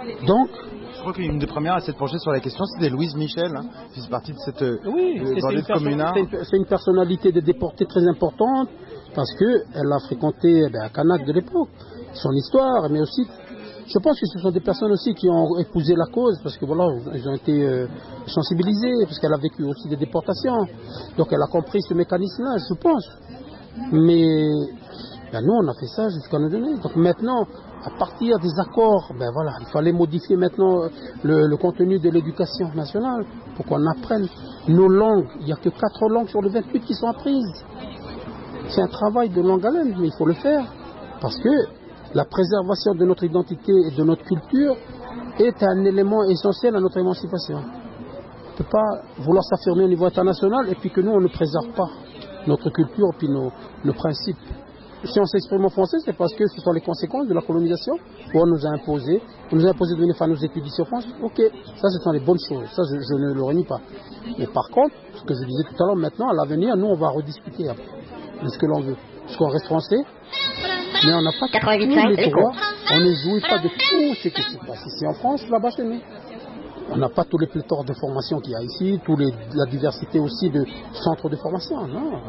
Donc, je crois qu'une des premières à s'être penchée sur la question, c'était Louise Michel, hein, qui fait partie de cette bordée de communards. C'est une personnalité des déportés très importante, parce qu'elle a fréquenté Canac de l'époque, son histoire, mais aussi, je pense que ce sont des personnes aussi qui ont épousé la cause, parce que voilà, ils ont été sensibilisés, parce qu'elle a vécu aussi des déportations, donc elle a compris ce mécanisme-là, je pense. Mais nous, on a fait ça jusqu'à nous donner. Donc maintenant, à partir des accords, il fallait modifier maintenant le contenu de l'éducation nationale pour qu'on apprenne nos langues. Il n'y a que 4 langues sur les 28 qui sont apprises. C'est un travail de longue haleine, mais il faut le faire. Parce que la préservation de notre identité et de notre culture est un élément essentiel à notre émancipation. On ne peut pas vouloir s'affirmer au niveau international et puis que nous, on ne préserve pas notre culture et puis nos principes. Si on s'exprime en français, c'est parce que ce sont les conséquences de la colonisation où on nous a imposé de venir faire nos études ici en France. Ok, ça ce sont les bonnes choses, ça je ne le renie pas. Mais par contre, ce que je disais tout à l'heure, maintenant, à l'avenir, nous on va rediscuter après de ce que l'on veut. Parce qu'on reste français, mais on n'a pas tous les droits, on ne jouit pas de tout ce qui se passe ici en France, là-bas chez nous. On n'a pas tous les pléthores de formation qu'il y a ici, la diversité aussi de centres de formation. Non,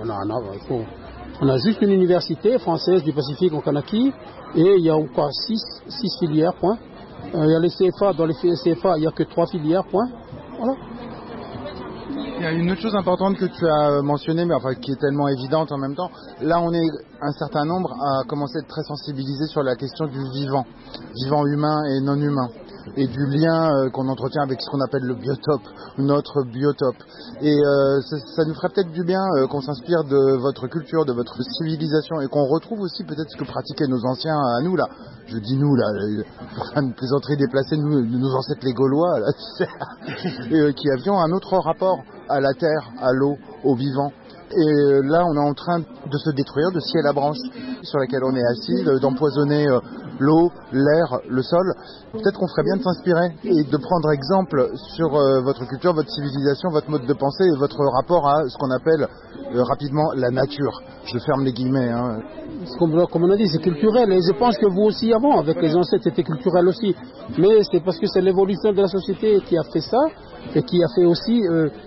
on a juste une université française du Pacifique en Kanaki et il y a encore 6 filières, point. Il y a les CFA, dans les CFA, il n'y a que 3 filières, point. Voilà. Il y a une autre chose importante que tu as mentionnée, mais qui est tellement évidente en même temps. Là, on est un certain nombre à commencer à être très sensibilisés sur la question du vivant humain et non humain, et du lien qu'on entretient avec ce qu'on appelle le biotope, notre biotope. Et ça nous ferait peut-être du bien qu'on s'inspire de votre culture, de votre civilisation, et qu'on retrouve aussi peut-être ce que pratiquaient nos anciens à nous, là. Je dis nous, là, pour faire une plaisanterie déplacée, nos ancêtres les Gaulois, là, et, qui avions un autre rapport à la terre, à l'eau, au vivant. Et là, on est en train de se détruire, de scier la branche sur laquelle on est assis, d'empoisonner l'eau, l'air, le sol. Peut-être qu'on ferait bien de s'inspirer et de prendre exemple sur votre culture, votre civilisation, votre mode de pensée et votre rapport à ce qu'on appelle rapidement la nature. Je ferme les guillemets. Hein. Comme on a dit, c'est culturel. Et je pense que vous aussi avant, avec les ancêtres, c'était culturel aussi. Mais c'est parce que c'est l'évolution de la société qui a fait ça et qui a fait aussi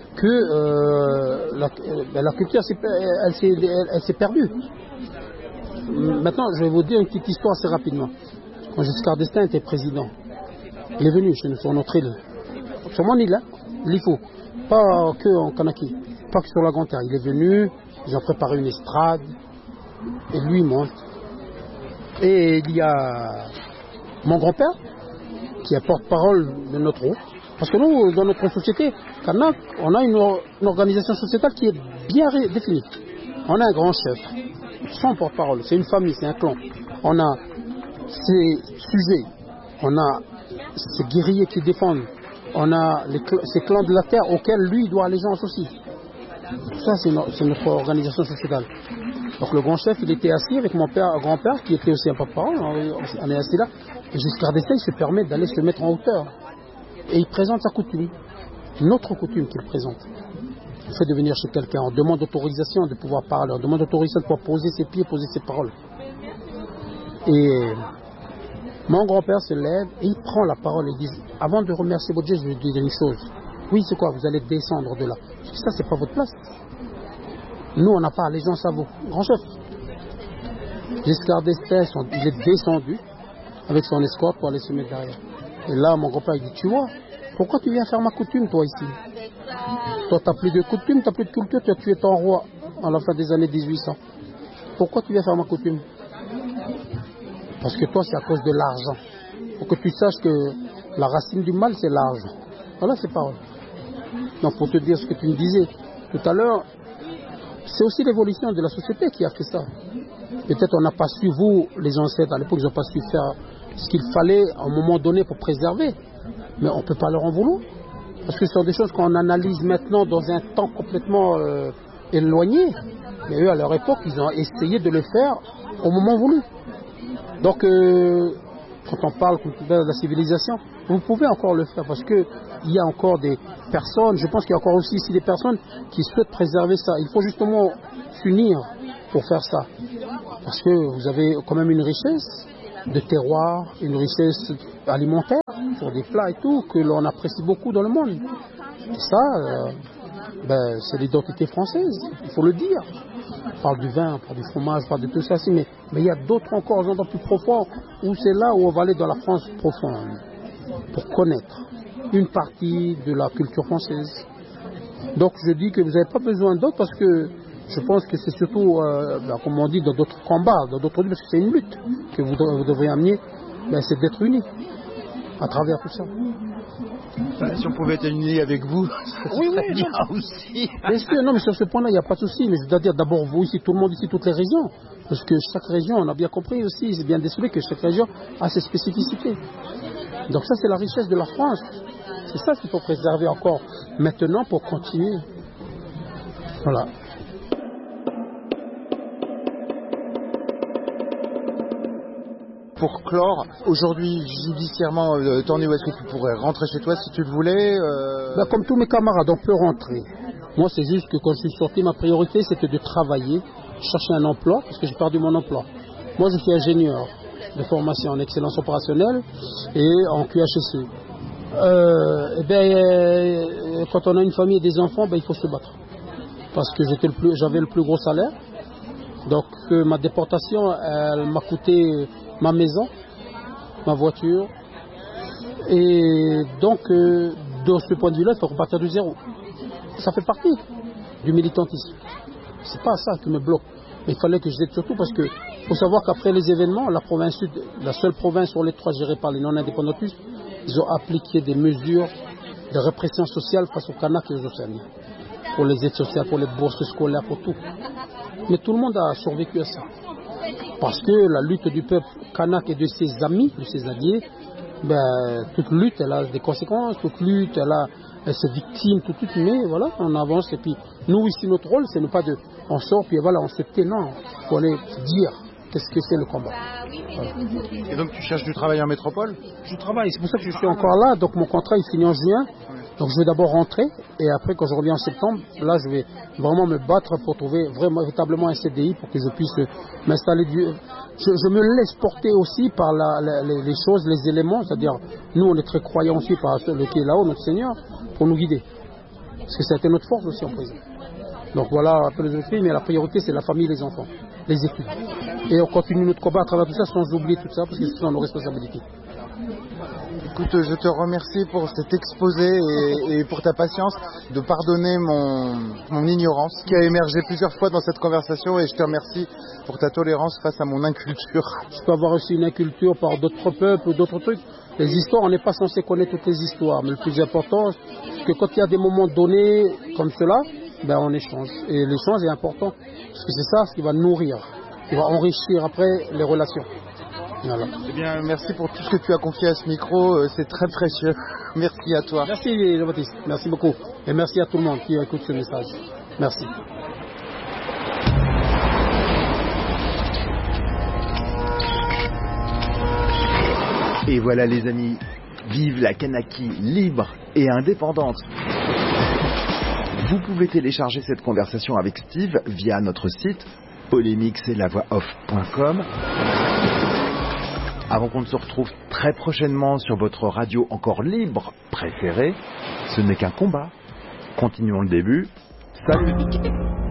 que la culture elle s'est perdue. Maintenant, je vais vous dire une petite histoire assez rapidement. Quand Giscard d'Estaing était président, il est venu chez nous sur notre île, sur mon île, l'IFO, pas que en Kanaki, pas que sur la Grande Terre. Il est venu, ils ont préparé une estrade, et lui il monte. Et il y a mon grand-père, qui est porte-parole de notre groupe. Parce que nous, dans notre société, Kanak, on a une organisation sociétale qui est bien définie. On a un grand chef, son porte-parole, c'est une famille, c'est un clan. On a ses sujets, on a ses guerriers qui défendent, on a ces clans de la terre auxquels lui doit allégeance aussi. Ça, c'est notre organisation sociétale. Donc le grand chef, il était assis avec mon grand-père, qui était aussi un porte-parole, on est assis là, et Giscard d'Estaing se permet d'aller se mettre en hauteur. Et il présente sa coutume, notre coutume qu'il présente. Il fait de venir chez quelqu'un, on demande autorisation de pouvoir parler, on demande autorisation de pouvoir poser ses pieds, poser ses paroles. Et mon grand-père se lève et il prend la parole et dit, avant de remercier votre Dieu, je vais dire une chose. Oui, c'est quoi? Vous allez descendre de là. Je dis, ça, c'est pas votre place. Nous, on n'a pas allégeance à vous. Grand chef. Giscard d'Estaing, il est descendu avec son escorte pour aller se mettre derrière. Et là, mon grand-père, il dit, tu vois, pourquoi tu viens faire ma coutume, toi, ici? Toi, tu n'as plus de coutume, tu n'as plus de culture, tu as tué ton roi à la fin des années 1800. Pourquoi tu viens faire ma coutume? Parce que toi, c'est à cause de l'argent. Pour que tu saches que la racine du mal, c'est l'argent. Voilà ces paroles. Donc, pour te dire ce que tu me disais tout à l'heure, c'est aussi l'évolution de la société qui a fait ça. Peut-être on n'a pas su, vous, les ancêtres, à l'époque, ils n'ont pas su faire ce qu'il fallait à un moment donné pour préserver. Mais on ne peut pas leur en vouloir. Parce que ce sont des choses qu'on analyse maintenant dans un temps complètement éloigné. Mais eux, à leur époque, ils ont essayé de le faire au moment voulu. Donc, quand on parle de la civilisation, vous pouvez encore le faire parce qu'il y a encore des personnes, je pense qu'il y a encore aussi ici des personnes qui souhaitent préserver ça. Il faut justement s'unir pour faire ça. Parce que vous avez quand même une richesse de terroir, une richesse alimentaire sur des plats et tout que l'on apprécie beaucoup dans le monde. Et ça, c'est l'identité française, il faut le dire. On parle du vin, on parle du fromage, on parle de tout ça, mais il y a d'autres encore endroits plus profonds où c'est là où on va aller dans la France profonde pour connaître une partie de la culture française. Donc je dis que vous n'avez pas besoin d'autres parce que je pense que c'est surtout, comme on dit, dans d'autres combats, dans d'autres luttes, parce que c'est une lutte que vous devrez amener, c'est d'être unis à travers tout ça. Si on pouvait être unis avec vous, ça serait bien aussi. Bien sûr, non, mais sur ce point-là, il n'y a pas de souci. Mais je dois dire d'abord vous ici, tout le monde ici, toutes les régions. Parce que chaque région, on a bien compris aussi, c'est bien décelé que chaque région a ses spécificités. Donc ça, c'est la richesse de la France. C'est ça qu'il faut préserver encore maintenant pour continuer. Voilà. Pour clore, aujourd'hui, judiciairement, t'en es où? Est-ce que tu pourrais rentrer chez toi si tu le voulais Comme tous mes camarades, on peut rentrer. Moi, c'est juste que quand je suis sorti, ma priorité, c'était de travailler, chercher un emploi, parce que j'ai perdu mon emploi. Moi, je suis ingénieur de formation en excellence opérationnelle et en QHSE. Quand on a une famille et des enfants, il faut se battre. Parce que j'avais le plus gros salaire. Donc, ma déportation, elle m'a coûté ma maison, ma voiture. Et donc, de ce point de vue-là, il faut repartir de zéro. Ça fait partie du militantisme. C'est pas ça qui me bloque. Mais il fallait que je l'aide surtout parce que faut savoir qu'après les événements, la province sud, la seule province sur les 3 gérée par les non-indépendantistes, ils ont appliqué des mesures de répression sociale face aux Kanaks et aux Océaniens. Pour les aides sociales, pour les bourses scolaires, pour tout. Mais tout le monde a survécu à ça. Parce que la lutte du peuple kanak et de ses amis, de ses alliés, toute lutte, elle a des conséquences, toute lutte, elle se victime, tout, mais voilà, on avance. Et puis, nous ici, notre rôle, c'est ne pas de... On sort, puis voilà, on se tait, non. Il faut aller dire qu'est-ce que c'est le combat. Voilà. Et donc, tu cherches du travail en métropole? Je travaille, c'est pour ça que je suis encore là. Donc, mon contrat, il finit en juin. Donc, je vais d'abord rentrer. Et après, quand je reviens en septembre, là, je vais vraiment me battre pour trouver véritablement un CDI pour que je puisse m'installer. Je me laisse porter aussi par les choses, les éléments. C'est-à-dire, nous, on est très croyants aussi par celui qui est là-haut, notre Seigneur, pour nous guider. Parce que ça a été notre force aussi en prison. Donc voilà un peu les autres filles, mais la priorité c'est la famille et les enfants, les études. Et on continue notre combat à travers tout ça sans oublier tout ça, parce que ce sont nos responsabilités. Écoute, je te remercie pour cet exposé et pour ta patience de pardonner mon ignorance qui a émergé plusieurs fois dans cette conversation, et je te remercie pour ta tolérance face à mon inculture. Je peux avoir aussi une inculture par d'autres peuples ou d'autres trucs. Les histoires, on n'est pas censé connaître toutes les histoires, mais le plus important, c'est que quand il y a des moments donnés comme cela, on échange. Et l'échange est important, parce que c'est ça ce qui va nourrir, qui va enrichir après les relations. Voilà. Eh bien, merci pour tout ce que tu as confié à ce micro, c'est très précieux. Merci à toi. Merci Jean-Baptiste, merci beaucoup. Et merci à tout le monde qui écoute ce message. Merci. Et voilà les amis, vive la Kanaki libre et indépendante. Vous pouvez télécharger cette conversation avec Steve via notre site polémixetlavoixoff.com. Avant qu'on ne se retrouve très prochainement sur votre radio encore libre préférée, ce n'est qu'un combat. Continuons le début. Salut.